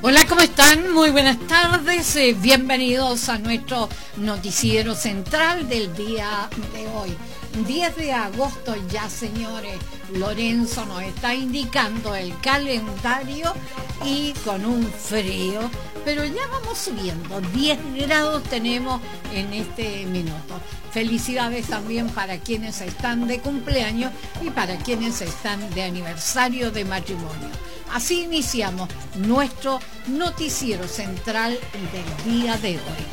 Hola, ¿cómo están? Muy buenas tardes. Bienvenidos a nuestro noticiero central del día de hoy. 10 de agosto ya, señores. Lorenzo nos está indicando el calendario y con un frío, pero ya vamos subiendo. 10 grados tenemos en este minuto. Felicidades también para quienes están de cumpleaños y para quienes están de aniversario de matrimonio. Así iniciamos nuestro noticiero central del día de hoy.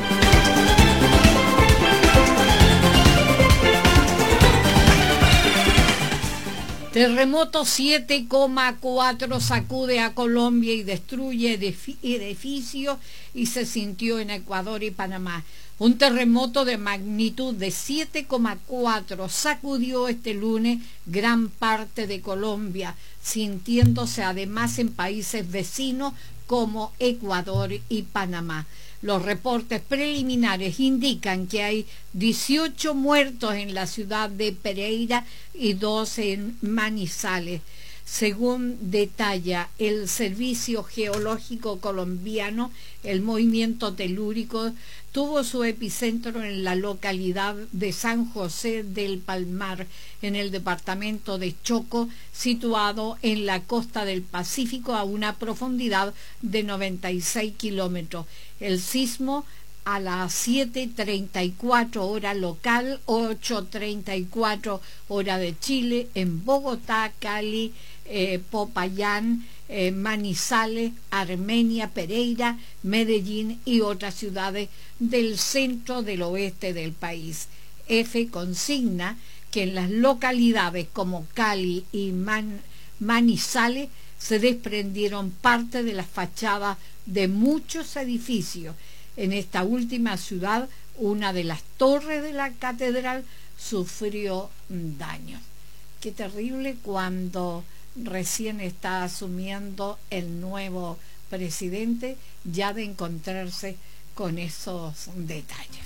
Terremoto 7,4 sacude a Colombia y destruye edificios y se sintió en Ecuador y Panamá. Un terremoto de magnitud de 7,4 sacudió este lunes gran parte de Colombia, sintiéndose además en países vecinos como Ecuador y Panamá. Los reportes preliminares indican que hay 18 muertos en la ciudad de Pereira y 2 en Manizales. Según detalla el Servicio Geológico Colombiano, el movimiento telúrico tuvo su epicentro en la localidad de San José del Palmar, en el departamento de Chocó, situado en la costa del Pacífico a una profundidad de 96 kilómetros. El sismo a las 7:34 hora local, 8:34 hora de Chile, en Bogotá, Cali, Popayán, Manizales, Armenia, Pereira, Medellín y otras ciudades del centro del oeste del país. EFE consigna que en las localidades como Cali y Manizales se desprendieron parte de las fachadas de muchos edificios. En esta última ciudad, una de las torres de la catedral sufrió daños. Qué terrible cuando recién está asumiendo el nuevo presidente, ya de encontrarse con esos detalles.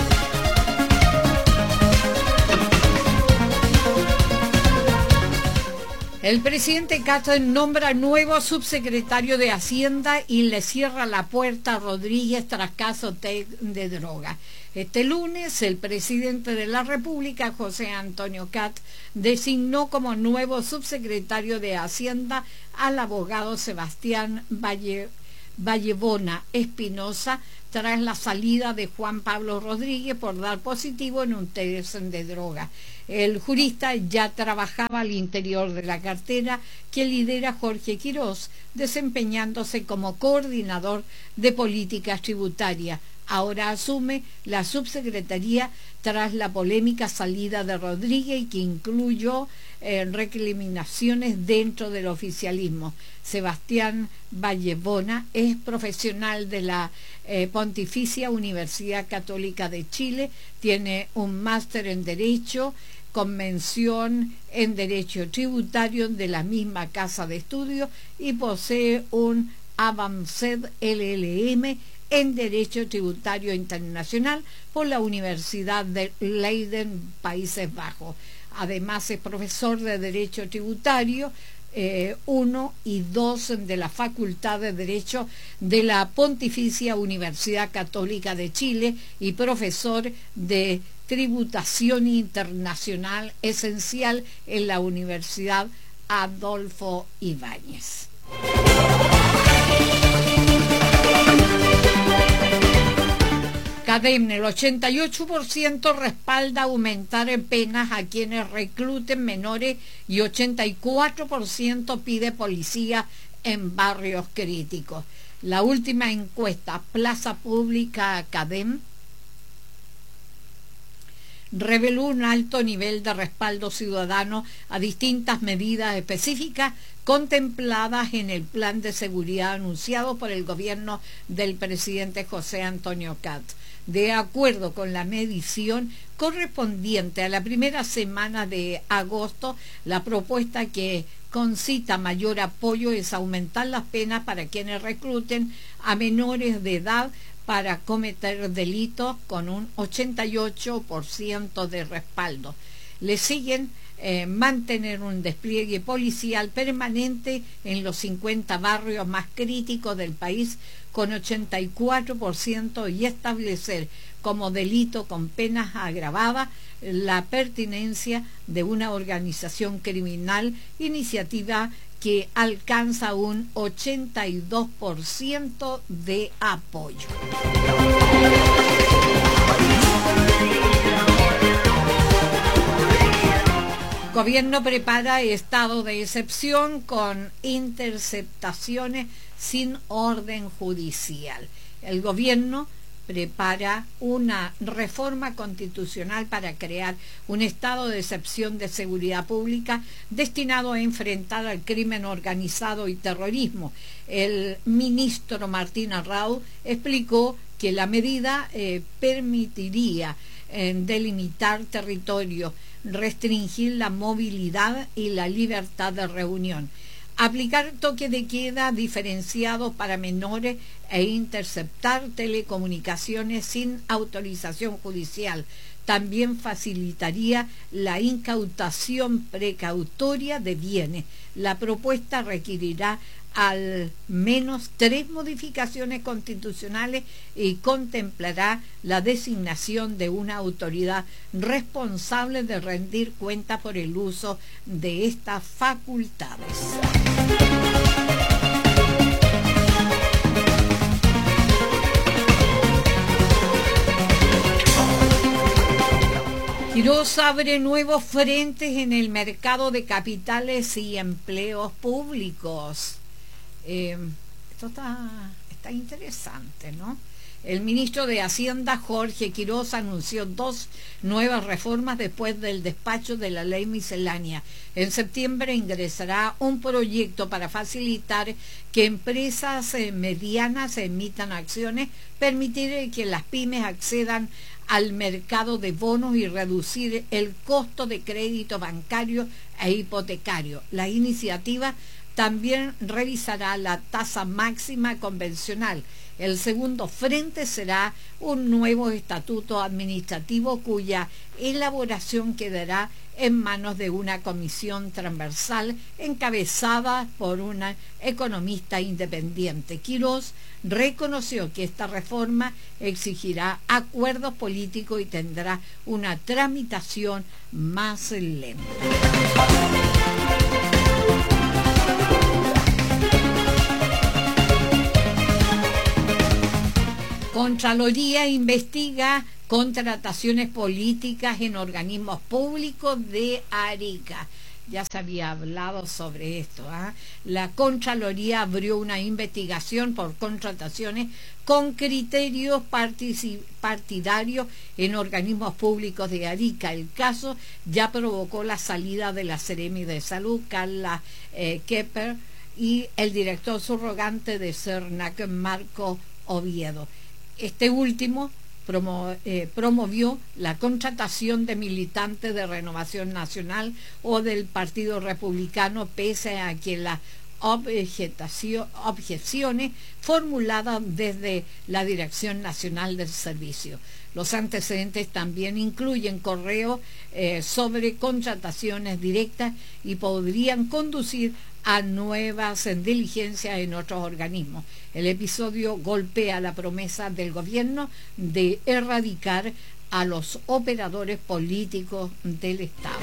El presidente Castro nombra nuevo subsecretario de Hacienda y le cierra la puerta a Rodríguez tras caso de droga. Este lunes, el presidente de la República, José Antonio Kast, designó como nuevo subsecretario de Hacienda al abogado Sebastián Vallebona Espinosa, tras la salida de Juan Pablo Rodríguez por dar positivo en un test de droga. El jurista ya trabajaba al interior de la cartera que lidera Jorge Quirós, desempeñándose como coordinador de políticas tributarias. Ahora asume la subsecretaría tras la polémica salida de Rodríguez, que incluyó recriminaciones dentro del oficialismo. Sebastián Vallebona es profesional de la Pontificia Universidad Católica de Chile, tiene un máster en Derecho con mención en Derecho Tributario de la misma casa de estudios y posee un Avanced LLM en Derecho Tributario Internacional por la Universidad de Leiden, Países Bajos. Además es profesor de Derecho Tributario 1 y 2 de la Facultad de Derecho de la Pontificia Universidad Católica de Chile y profesor de Tributación Internacional Esencial en la Universidad Adolfo Ibáñez. CADEM, el 88% respalda aumentar en penas a quienes recluten menores y 84% pide policía en barrios críticos. La última encuesta, Plaza Pública CADEM, reveló un alto nivel de respaldo ciudadano a distintas medidas específicas contempladas en el plan de seguridad anunciado por el gobierno del presidente José Antonio Kast. De acuerdo con la medición correspondiente a la primera semana de agosto, la propuesta que concita mayor apoyo es aumentar las penas para quienes recluten a menores de edad para cometer delitos, con un 88% de respaldo. Le siguen mantener un despliegue policial permanente en los 50 barrios más críticos del país con 84% y establecer como delito con penas agravadas la pertinencia de una organización criminal, iniciativa que alcanza un 82% de apoyo. Gobierno prepara estado de excepción con interceptaciones sin orden judicial. El gobierno prepara una reforma constitucional para crear un estado de excepción de seguridad pública destinado a enfrentar al crimen organizado y terrorismo. El ministro Martín Arrau explicó que la medida permitiría delimitar territorio, restringir la movilidad y la libertad de reunión, aplicar toque de queda diferenciado para menores e interceptar telecomunicaciones sin autorización judicial. También facilitaría la incautación precautoria de bienes. La propuesta requerirá al menos 3 modificaciones constitucionales y contemplará la designación de una autoridad responsable de rendir cuenta por el uso de estas facultades. Quirós abre nuevos frentes en el mercado de capitales y empleos públicos. Esto está interesante, ¿no? El ministro de Hacienda, Jorge Quirós, anunció 2 nuevas reformas después del despacho de la ley miscelánea. En septiembre ingresará un proyecto para facilitar que empresas medianas emitan acciones, permitir que las pymes accedan al mercado de bonos y reducir el costo de crédito bancario e hipotecario. La iniciativa también revisará la tasa máxima convencional. El segundo frente será un nuevo estatuto administrativo cuya elaboración quedará en manos de una comisión transversal encabezada por una economista independiente. Quirós reconoció que esta reforma exigirá acuerdos políticos y tendrá una tramitación más lenta. Contraloría investiga contrataciones políticas en organismos públicos de Arica. Ya se había hablado sobre esto, ¿eh? La Contraloría abrió una investigación por contrataciones con criterios partidarios en organismos públicos de Arica. El caso ya provocó la salida de la Seremi de Salud, Carla Kepper, y el director subrogante de CERNAC, Marco Oviedo. Este último promovió la contratación de militantes de Renovación Nacional o del Partido Republicano, pese a que las objeciones formuladas desde la Dirección Nacional del Servicio. Los antecedentes también incluyen correos sobre contrataciones directas y podrían conducir a nuevas diligencias en otros organismos. El episodio golpea la promesa del gobierno de erradicar a los operadores políticos del Estado.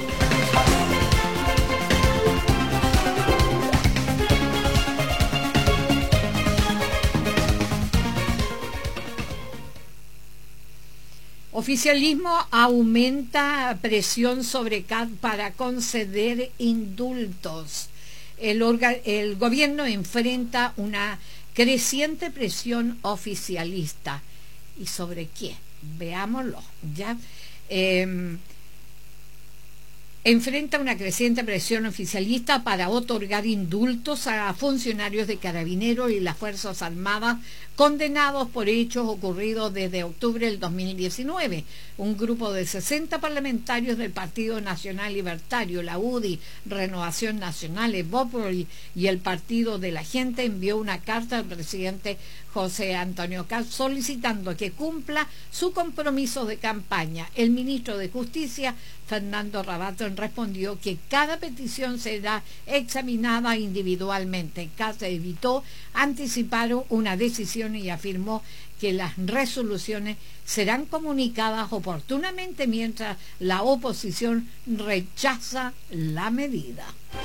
Oficialismo aumenta presión sobre CAT para conceder indultos. El gobierno enfrenta una creciente presión oficialista. ¿Y sobre qué? Veámoslo, ¿ya? Enfrenta una creciente presión oficialista para otorgar indultos a funcionarios de Carabineros y las Fuerzas Armadas condenados por hechos ocurridos desde octubre del 2019. Un grupo de 60 parlamentarios del Partido Nacional Libertario, la UDI, Renovación Nacional, Evópolis y el Partido de la Gente envió una carta al presidente José Antonio Kast solicitando que cumpla su compromiso de campaña. El ministro de Justicia, Fernando Rabat, respondió que cada petición será examinada individualmente. CAS evitó anticipar una decisión y afirmó que las resoluciones serán comunicadas oportunamente mientras la oposición rechaza la medida.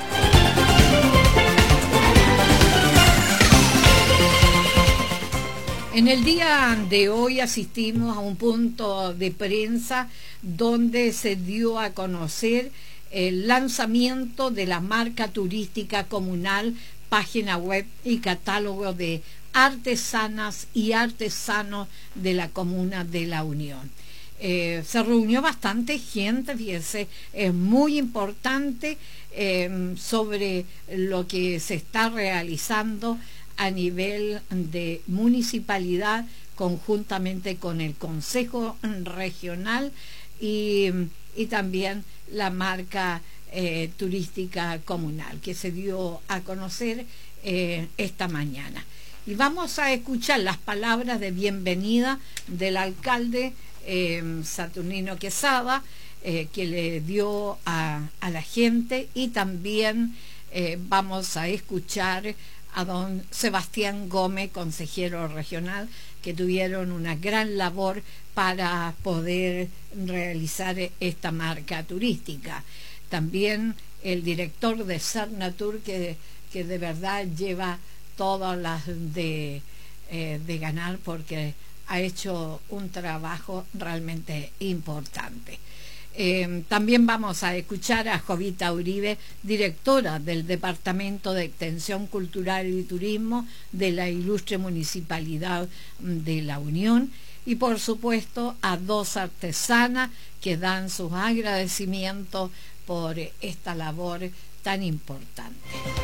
En el día de hoy asistimos a un punto de prensa donde se dio a conocer el lanzamiento de la marca turística comunal, página web y catálogo de artesanas y artesanos de la Comuna de La Unión. Se reunió bastante gente, fíjese, es muy importante sobre lo que se está realizando a nivel de municipalidad conjuntamente con el Consejo Regional y también la marca turística comunal que se dio a conocer esta mañana. Y vamos a escuchar las palabras de bienvenida del alcalde Saturnino Quesada que le dio a la gente, y también vamos a escuchar a don Sebastián Gómez, consejero regional, que tuvieron una gran labor para poder realizar esta marca turística. También el director de Cernatur, que de verdad lleva todas las de ganar, porque ha hecho un trabajo realmente importante. También vamos a escuchar a Jovita Uribe, directora del Departamento de Extensión Cultural y Turismo de la ilustre Municipalidad de La Unión, y por supuesto a dos artesanas que dan sus agradecimientos por esta labor tan importante.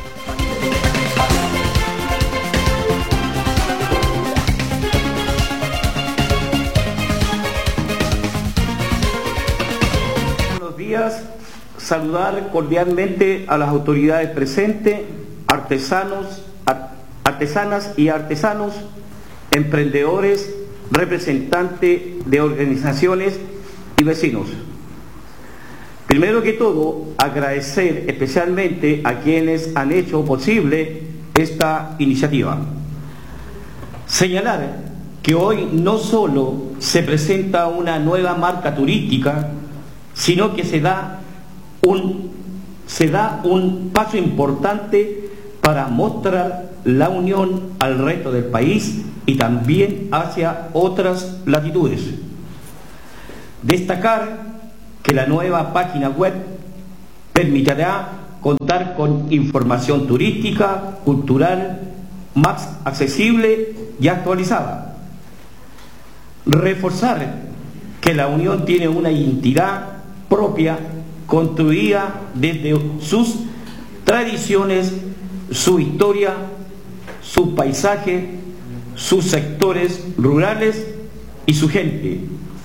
Días, saludar cordialmente a las autoridades presentes, artesanos, artesanas y artesanos, emprendedores, representantes de organizaciones y vecinos. Primero que todo, agradecer especialmente a quienes han hecho posible esta iniciativa. Señalar que hoy no solo se presenta una nueva marca turística, sino que se da un paso importante para mostrar la unión al resto del país y también hacia otras latitudes. Destacar que la nueva página web permitirá contar con información turística, cultural, más accesible y actualizada. Reforzar que la Unión tiene una identidad propia, construida desde sus tradiciones, su historia, su paisaje, sus sectores rurales y su gente.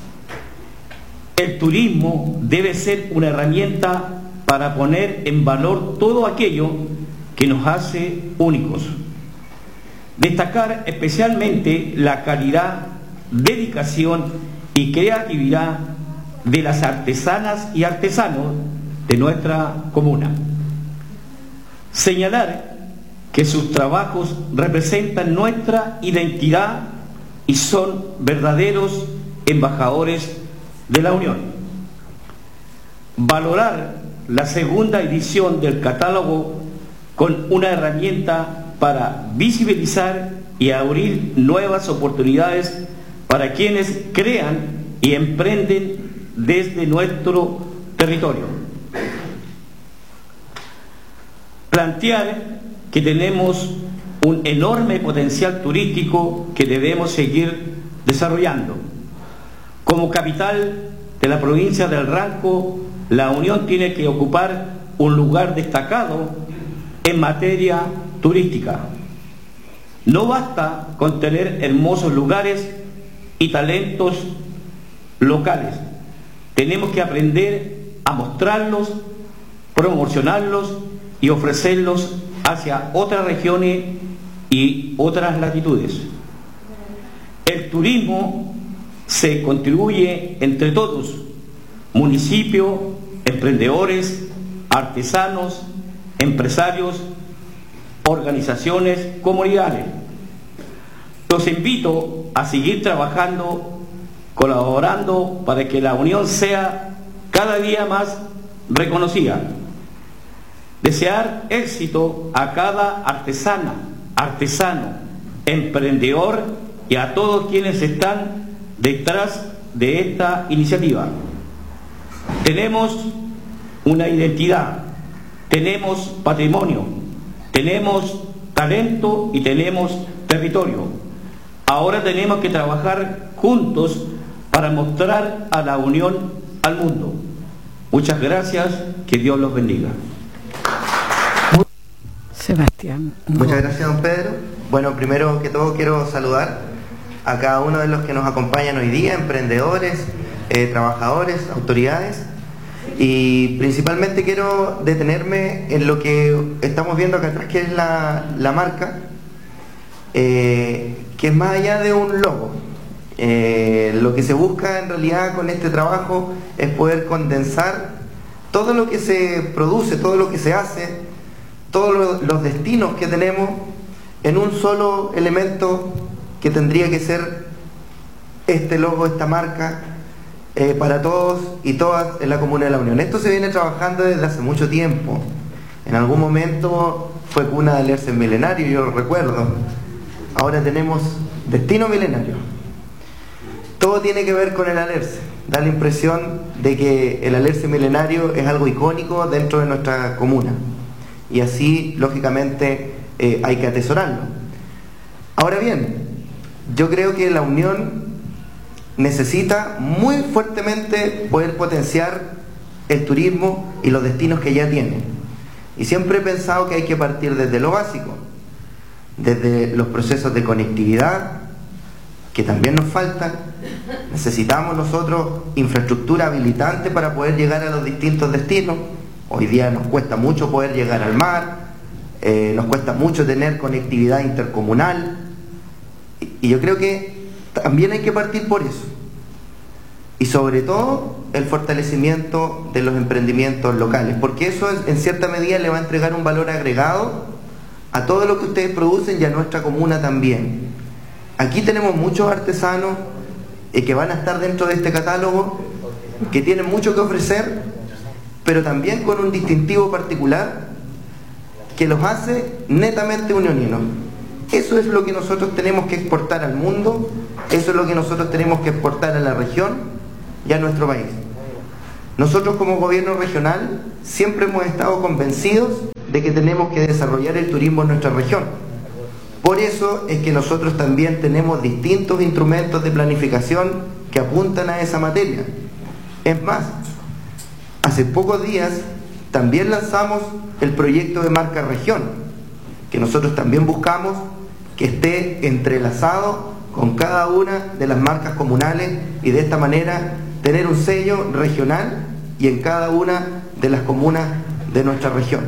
El turismo debe ser una herramienta para poner en valor todo aquello que nos hace únicos. Destacar especialmente la calidad, dedicación y creatividad de las artesanas y artesanos de nuestra comuna. Señalar que sus trabajos representan nuestra identidad y son verdaderos embajadores de la Unión. Valorar la segunda edición del catálogo con una herramienta para visibilizar y abrir nuevas oportunidades para quienes crean y emprenden desde nuestro territorio. Plantear que tenemos un enorme potencial turístico que debemos seguir desarrollando. Como capital de la provincia del Ranco, La Unión tiene que ocupar un lugar destacado en materia turística. No basta con tener hermosos lugares y talentos locales. Tenemos que aprender a mostrarlos, promocionarlos y ofrecerlos hacia otras regiones y otras latitudes. El turismo se contribuye entre todos, municipio, emprendedores, artesanos, empresarios, organizaciones, comunidades. Los invito a seguir trabajando, colaborando para que la unión sea cada día más reconocida. Desear éxito a cada artesana, artesano, emprendedor y a todos quienes están detrás de esta iniciativa. Tenemos una identidad, tenemos patrimonio, tenemos talento y tenemos territorio. Ahora tenemos que trabajar juntos para mostrar a la unión al mundo. Muchas gracias, que Dios los bendiga. Sebastián. Muchas gracias, don Pedro. Bueno, primero que todo quiero saludar a cada uno de los que nos acompañan hoy día, emprendedores, trabajadores, autoridades, y principalmente quiero detenerme en lo que estamos viendo acá atrás, que es la marca, que es más allá de un logo. Lo que se busca en realidad con este trabajo es poder condensar todo lo que se produce, todo lo que se hace, todos los destinos que tenemos en un solo elemento que tendría que ser este logo, esta marca, para todos y todas en la Comuna de la Unión. Esto se viene trabajando desde hace mucho tiempo. En algún momento fue cuna del Alerce Milenario, yo lo recuerdo. Ahora tenemos Destino Milenario. Todo tiene que ver con el Alerce. Da la impresión de que el Alerce Milenario es algo icónico dentro de nuestra comuna. Y así, lógicamente, hay que atesorarlo. Ahora bien, yo creo que la Unión necesita muy fuertemente poder potenciar el turismo y los destinos que ya tiene. Y siempre he pensado que hay que partir desde lo básico, desde los procesos de conectividad, que también nos faltan. Necesitamos nosotros infraestructura habilitante para poder llegar a los distintos destinos. Hoy día nos cuesta mucho poder llegar al mar, nos cuesta mucho tener conectividad intercomunal, y yo creo que también hay que partir por eso. Y sobre todo el fortalecimiento de los emprendimientos locales, porque eso en cierta medida le va a entregar un valor agregado a todo lo que ustedes producen y a nuestra comuna también. Aquí tenemos muchos artesanos que van a estar dentro de este catálogo, que tienen mucho que ofrecer, pero también con un distintivo particular que los hace netamente unioninos. Eso es lo que nosotros tenemos que exportar al mundo, eso es lo que nosotros tenemos que exportar a la región y a nuestro país. Nosotros como gobierno regional siempre hemos estado convencidos de que tenemos que desarrollar el turismo en nuestra región. Por eso es que nosotros también tenemos distintos instrumentos de planificación que apuntan a esa materia. Es más, hace pocos días también lanzamos el proyecto de marca región, que nosotros también buscamos que esté entrelazado con cada una de las marcas comunales y de esta manera tener un sello regional y en cada una de las comunas de nuestra región.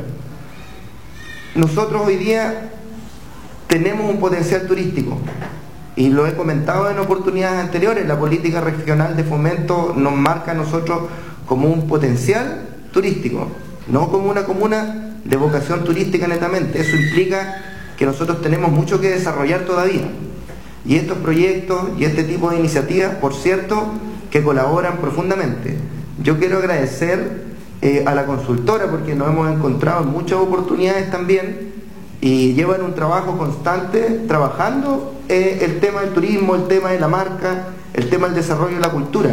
Nosotros hoy día tenemos un potencial turístico y lo he comentado en oportunidades anteriores. La política regional de fomento nos marca a nosotros como un potencial turístico, no como una comuna de vocación turística netamente. Eso implica que nosotros tenemos mucho que desarrollar todavía, y estos proyectos y este tipo de iniciativas, por cierto, que colaboran profundamente. Yo quiero agradecer a la consultora, porque nos hemos encontrado en muchas oportunidades también, y llevan un trabajo constante trabajando el tema del turismo, el tema de la marca, el tema del desarrollo de la cultura.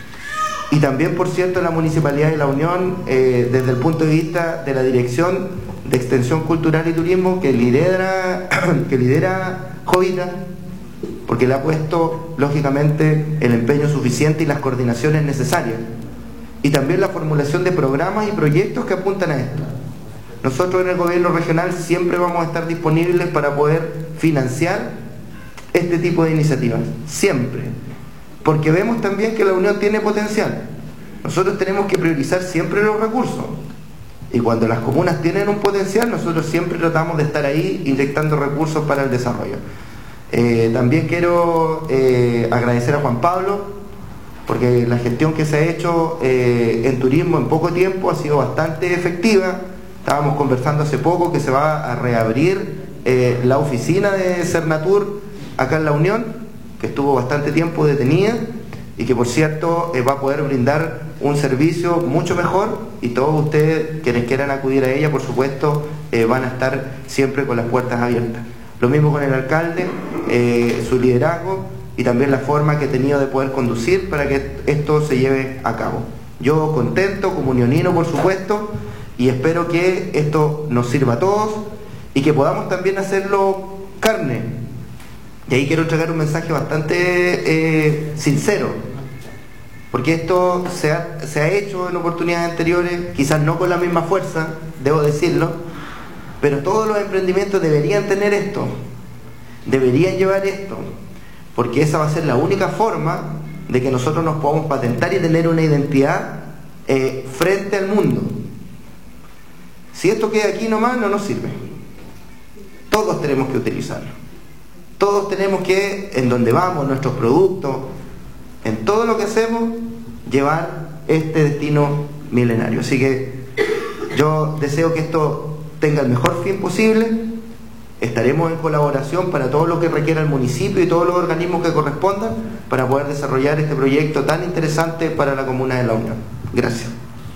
Y también, por cierto, la Municipalidad de La Unión, desde el punto de vista de la Dirección de Extensión Cultural y Turismo, que lidera Jovita, porque le ha puesto, lógicamente, el empeño suficiente y las coordinaciones necesarias. Y también la formulación de programas y proyectos que apuntan a esto. Nosotros en el gobierno regional siempre vamos a estar disponibles para poder financiar este tipo de iniciativas, siempre. Porque vemos también que la Unión tiene potencial. Nosotros tenemos que priorizar siempre los recursos. Y cuando las comunas tienen un potencial, nosotros siempre tratamos de estar ahí inyectando recursos para el desarrollo. También quiero agradecer a Juan Pablo porque la gestión que se ha hecho en turismo en poco tiempo ha sido bastante efectiva. Estábamos conversando hace poco que se va a reabrir la oficina de Cernatur acá en La Unión, que estuvo bastante tiempo detenida y que, por cierto, va a poder brindar un servicio mucho mejor, y todos ustedes quienes quieran acudir a ella, por supuesto, van a estar siempre con las puertas abiertas. Lo mismo con el alcalde, su liderazgo y también la forma que he tenido de poder conducir para que esto se lleve a cabo. Yo contento, comunionino, por supuesto, y espero que esto nos sirva a todos y que podamos también hacerlo carne. Y ahí quiero entregar un mensaje bastante sincero, porque esto se ha hecho en oportunidades anteriores, quizás no con la misma fuerza, debo decirlo, pero todos los emprendimientos deberían tener esto, deberían llevar esto, porque esa va a ser la única forma de que nosotros nos podamos patentar y tener una identidad frente al mundo. Si esto queda aquí nomás, no nos sirve. Todos tenemos que utilizarlo. Todos tenemos que, en donde vamos, nuestros productos, en todo lo que hacemos, llevar este destino milenario. Así que yo deseo que esto tenga el mejor fin posible. Estaremos en colaboración para todo lo que requiera el municipio y todos los organismos que correspondan para poder desarrollar este proyecto tan interesante para la comuna de La Unión. Gracias.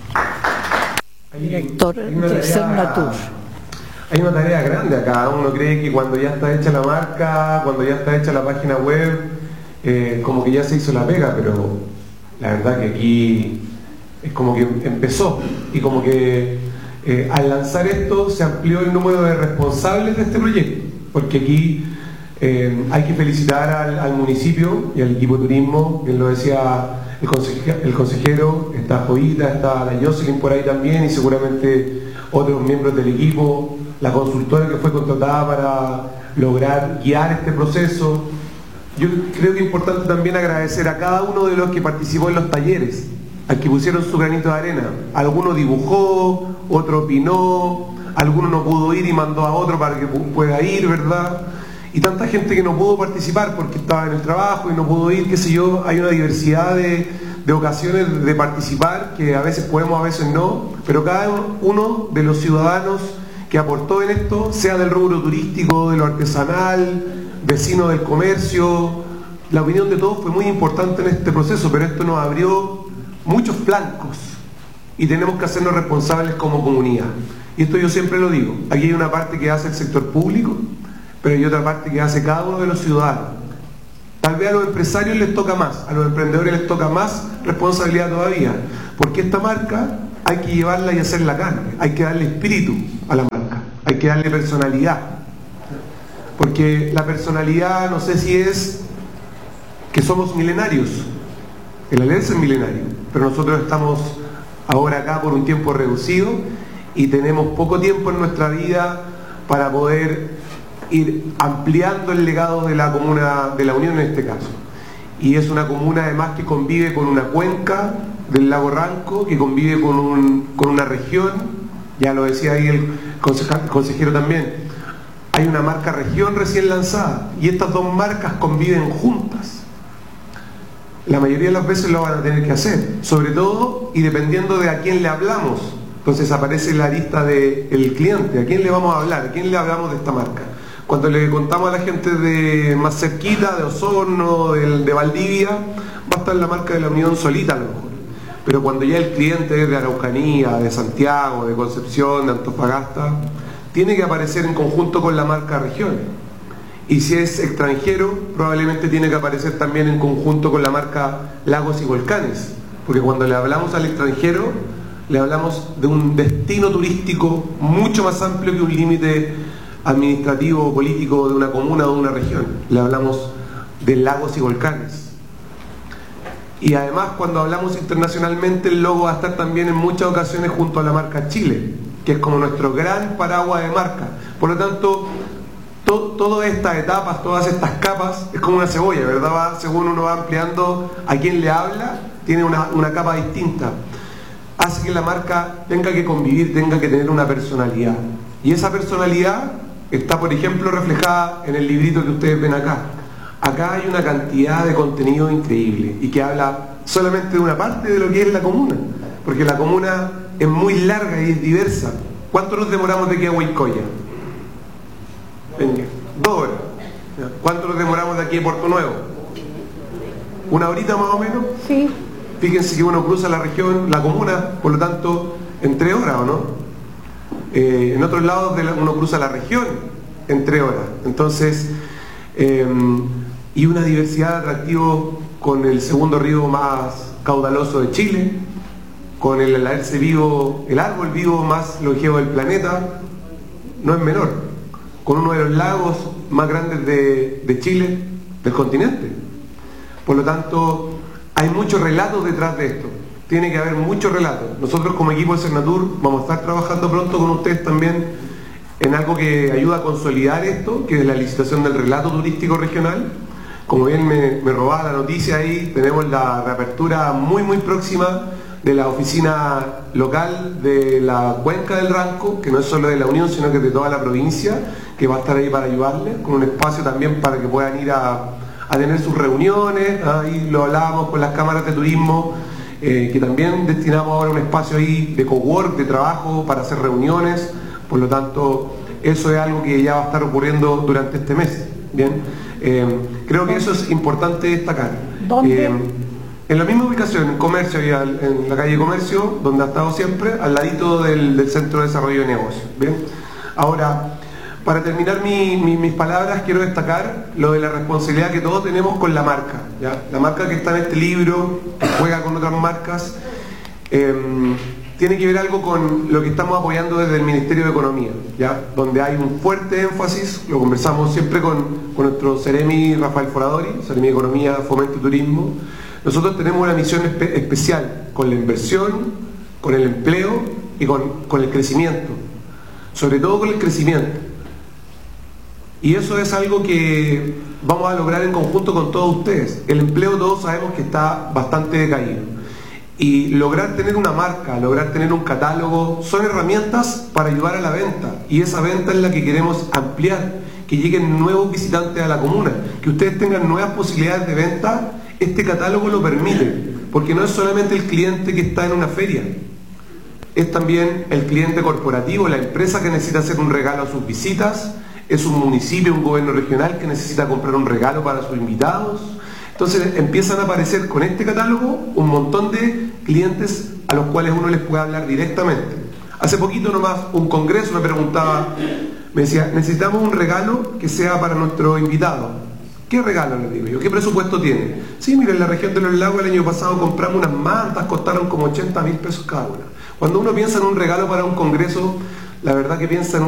Director de Cernatur. Hay una tarea grande acá. Uno cree que cuando ya está hecha la marca, cuando ya está hecha la página web, como que ya se hizo la pega, pero la verdad que aquí es como que empezó, y como que al lanzar esto se amplió el número de responsables de este proyecto, porque aquí hay que felicitar al municipio y al equipo de turismo, bien lo decía el consejero, está Joita, está la Jocelyn por ahí también, y seguramente otros miembros del equipo, la consultora que fue contratada para lograr guiar este proceso. Yo creo que es importante también agradecer a cada uno de los que participó en los talleres, al que pusieron su granito de arena. Alguno dibujó, otro opinó, alguno no pudo ir y mandó a otro para que pueda ir, ¿verdad? Y tanta gente que no pudo participar porque estaba en el trabajo y no pudo ir, qué sé yo. Hay una diversidad de ocasiones de participar, que a veces podemos, a veces no, pero cada uno de los ciudadanos que aportó en esto, sea del rubro turístico, de lo artesanal, vecino del comercio, la opinión de todos fue muy importante en este proceso, pero esto nos abrió muchos flancos y tenemos que hacernos responsables como comunidad. Y esto yo siempre lo digo, aquí hay una parte que hace el sector público, pero hay otra parte que hace cada uno de los ciudadanos. Tal vez a los empresarios les toca más, a los emprendedores les toca más responsabilidad todavía, porque esta marca hay que llevarla y hacerla carne, hay que darle espíritu a la marca, hay que darle personalidad, porque la personalidad, no sé si es que somos milenarios, el Alerce es milenario, pero nosotros estamos ahora acá por un tiempo reducido y tenemos poco tiempo en nuestra vida para poder ir ampliando el legado de la comuna de La Unión en este caso. Y es una comuna además que convive con una cuenca del lago Ranco, que convive con una región, ya lo decía ahí el consejero también, hay una marca región recién lanzada y estas dos marcas conviven juntas. La mayoría de las veces lo van a tener que hacer, sobre todo y dependiendo de a quién le hablamos. Entonces aparece la lista del cliente, a quién le vamos a hablar, a quién le hablamos de esta marca. Cuando le contamos a la gente de más cerquita, de Osorno, de Valdivia, va a estar la marca de La Unión solita a lo mejor. Pero cuando ya el cliente es de Araucanía, de Santiago, de Concepción, de Antofagasta, tiene que aparecer en conjunto con la marca regiones. Y si es extranjero, probablemente tiene que aparecer también en conjunto con la marca Lagos y Volcanes. Porque cuando le hablamos al extranjero, le hablamos de un destino turístico mucho más amplio que un límite administrativo o político de una comuna o de una región. Le hablamos de lagos y volcanes. Y además, cuando hablamos internacionalmente, el logo va a estar también en muchas ocasiones junto a la marca Chile, que es como nuestro gran paraguas de marca. Por lo tanto, todas estas etapas, todas estas capas, es como una cebolla, ¿verdad? Según uno va ampliando a quién le habla, tiene una capa distinta. Hace que la marca tenga que convivir, tenga que tener una personalidad. Y esa personalidad está, por ejemplo, reflejada en el librito que ustedes ven acá. Acá hay una cantidad de contenido increíble y que habla solamente de una parte de lo que es la comuna, porque la comuna es muy larga y es diversa. ¿Cuánto nos demoramos de aquí a Huaycoya? 2 horas. ¿Cuánto nos demoramos de aquí a Puerto Nuevo? 1 horita más o menos. Sí. Fíjense que uno cruza la región, la comuna, por lo tanto, en 3 horas, ¿o no? En otros lados uno cruza la región en 3 horas. Entonces, y una diversidad de atractivos con el segundo río más caudaloso de Chile, con el árbol vivo más longevo del planeta, no es menor, con uno de los lagos más grandes de Chile, del continente. Por lo tanto, hay muchos relatos detrás de esto. Tiene que haber muchos relatos. Nosotros como equipo de Cernatur vamos a estar trabajando pronto con ustedes también en algo que ayuda a consolidar esto, que es la licitación del relato turístico regional. Como bien me robaba la noticia ahí, tenemos la reapertura muy próxima de la oficina local de la cuenca del Ranco, que no es solo de la Unión, sino que es de toda la provincia, que va a estar ahí para ayudarles, con un espacio también para que puedan ir a tener sus reuniones. Ahí lo hablábamos con las cámaras de turismo, que también destinamos ahora un espacio ahí de cowork, de trabajo, para hacer reuniones. Por lo tanto, eso es algo que ya va a estar ocurriendo durante este mes. Bien, creo que eso es importante destacar. ¿Dónde? En la misma ubicación, en Comercio, en la calle Comercio, donde ha estado siempre, al ladito del Centro de Desarrollo de Negocios. Bien, ahora, para terminar mis palabras, quiero destacar lo de la responsabilidad que todos tenemos con la marca, ¿ya? La marca que está en este libro, que juega con otras marcas, tiene que ver algo con lo que estamos apoyando desde el Ministerio de Economía, ¿ya? Donde hay un fuerte énfasis, lo conversamos siempre con nuestro Ceremi Rafael Foradori, Ceremi de Economía, Fomento y Turismo. Nosotros tenemos una misión especial con la inversión, con el empleo y con el crecimiento, sobre todo con el crecimiento. Y eso es algo que vamos a lograr en conjunto con todos ustedes. El empleo todos sabemos que está bastante decaído. Y lograr tener una marca, lograr tener un catálogo, son herramientas para ayudar a la venta. Y esa venta es la que queremos ampliar, que lleguen nuevos visitantes a la comuna, que ustedes tengan nuevas posibilidades de venta. Este catálogo lo permite, porque no es solamente el cliente que está en una feria, es también el cliente corporativo, la empresa que necesita hacer un regalo a sus visitas, es un municipio, un gobierno regional que necesita comprar un regalo para sus invitados. Entonces empiezan a aparecer con este catálogo un montón de clientes a los cuales uno les puede hablar directamente. Hace poquito nomás un congreso me preguntaba, me decía, necesitamos un regalo que sea para nuestro invitado. ¿Qué regalo? Le digo yo, ¿qué presupuesto tiene? Sí, mire, en la región de los lagos el año pasado compramos unas mantas, costaron como 80.000 pesos cada una. Cuando uno piensa en un regalo para un congreso, la verdad que piensa en